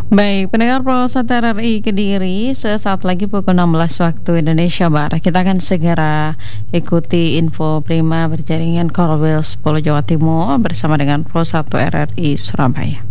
Baik, pendengar Pro 1 RRI Kediri, sesaat lagi pukul 16 waktu Indonesia Barat. Kita akan segera ikuti info prima berjaringan Korwil 10 Jawa Timur bersama dengan Pro 1 RRI Surabaya.